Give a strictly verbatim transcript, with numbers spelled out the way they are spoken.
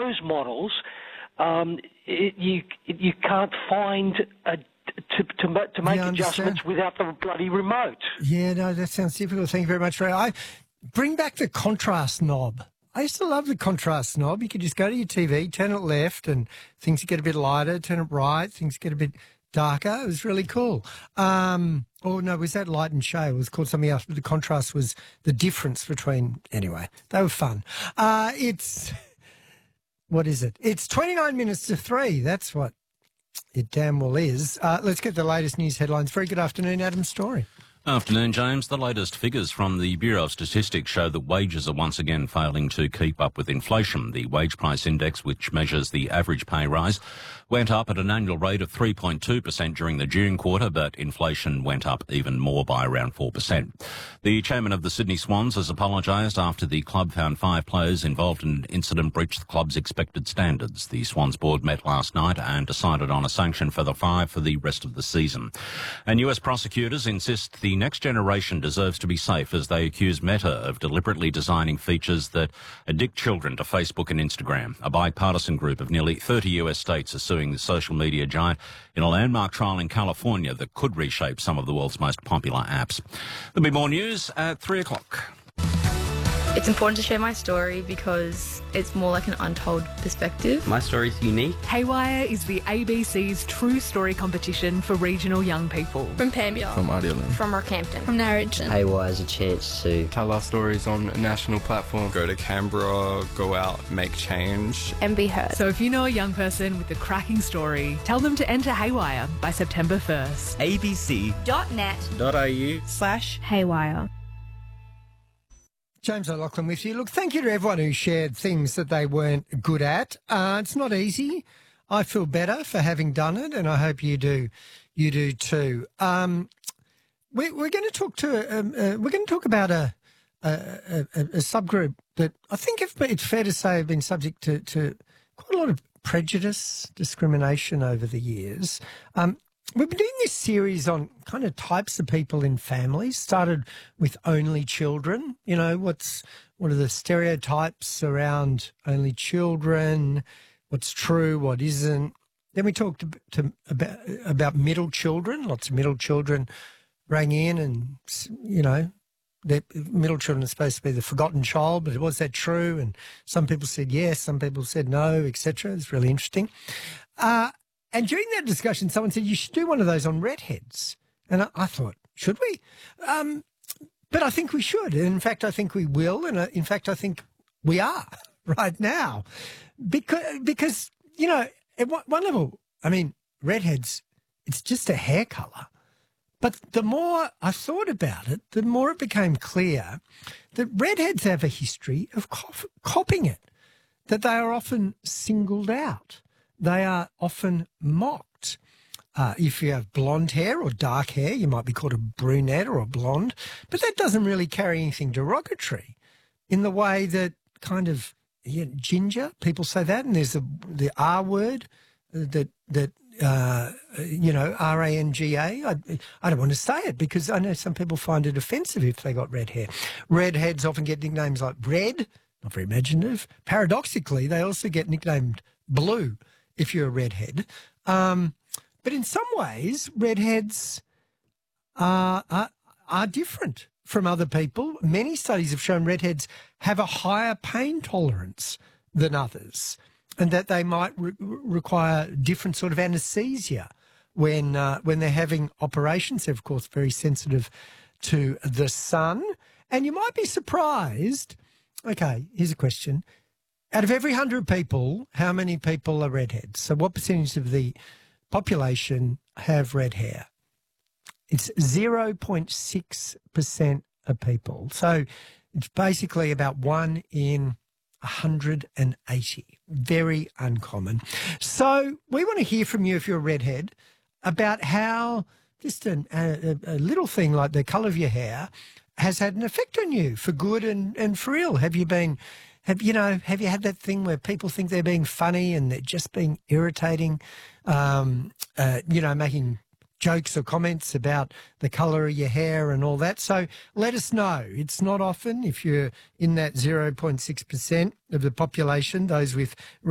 those models, um, it, you it, you can't find a, to to, ma- to make Yeah, I adjustments understand. without the bloody remote. Yeah, no, that sounds difficult. Thank you very much, Ray. I bring back the contrast knob. I used to love the contrast knob. You could just go to your T V, turn it left, and things get a bit lighter. Turn it right, things get a bit darker. It was really cool. Um, oh, no, was that light and shade? It was called something else, but the contrast was the difference between... Anyway, they were fun. Uh, it's... What is it? It's twenty-nine minutes to three. That's what it damn well is. Uh, let's get the latest news headlines. Very good afternoon, Adam Story. Afternoon, James. The latest figures from the Bureau of Statistics show that wages are once again failing to keep up with inflation. The wage price index, which measures the average pay rise, went up at an annual rate of three point two percent during the June quarter, but inflation went up even more by around four percent. The chairman of the Sydney Swans has apologised after the club found five players involved in an incident breached the club's expected standards. The Swans board met last night and decided on a sanction for the five for the rest of the season. And U S prosecutors insist the next generation deserves to be safe as they accuse Meta of deliberately designing features that addict children to Facebook and Instagram. A bipartisan group of nearly thirty U S states are suing the social media giant in a landmark trial in California that could reshape some of the world's most popular apps. There'll be more news at three o'clock. It's important to share my story because it's more like an untold perspective. My story's unique. Haywire is the A B C's True Story competition for regional young people. From Pambia. From Ardelan. From Rockhampton. From Narrogin. Haywire is a chance to tell our stories on a national platform. Go to Canberra, go out, make change. And be heard. So if you know a young person with a cracking story, tell them to enter Haywire by September first. abc.net.au slash Haywire. James O'Loughlin with you. Look, thank you to everyone who shared things that they weren't good at. Uh, it's not easy. I feel better for having done it, and I hope you do. You do too. Um, we, we're going to talk to. Um, uh, we're going to talk about a a, a a subgroup that I think if it's fair to say have been subject to, to quite a lot of prejudice, discrimination over the years. Um, We've been doing this series on kind of types of people in families. Started with only children. You know, what's what are the stereotypes around only children? What's true? What isn't? Then we talked to, to, about about middle children. Lots of middle children rang in, and you know, the middle children are supposed to be the forgotten child. But was that true? And some people said yes, some people said no, et cetera. It's really interesting. Uh, And during that discussion, someone said, you should do one of those on redheads. And I, I thought, should we? Um, but I think we should. And in fact, I think we will. And uh, in fact, I think we are right now. Because, because you know, at one level, I mean, redheads, it's just a hair colour. But the more I thought about it, the more it became clear that redheads have a history of cop- copying it, that they are often singled out. They are often mocked. Uh, if you have blonde hair or dark hair, you might be called a brunette or a blonde, but that doesn't really carry anything derogatory in the way that kind of you know, ginger, people say that, and there's the, the R word that, that uh, you know, R A N G A. I, I don't want to say it because I know some people find it offensive if they got red hair. Redheads often get nicknames like Red, not very imaginative. Paradoxically, they also get nicknamed Blue if you're a redhead. Um, but in some ways, redheads are, are, are different from other people. Many studies have shown redheads have a higher pain tolerance than others and that they might re- require different sort of anaesthesia when, uh, when they're having operations. They're, of course, very sensitive to the sun. And you might be surprised. Okay, here's a question. Out of every hundred people, how many people are redheads? So what percentage of the population have red hair? It's zero point six percent of people. So it's basically about one in one hundred eighty. Very uncommon. So we want to hear from you if you're a redhead about how just an, a, a little thing like the colour of your hair has had an effect on you for good and, and for ill. Have you been... Have you know? Have you had that thing where people think they're being funny and they're just being irritating? Um, uh, you know, making jokes or comments about the colour of your hair and all that. So let us know. It's not often if you're in that zero point six percent of the population, those with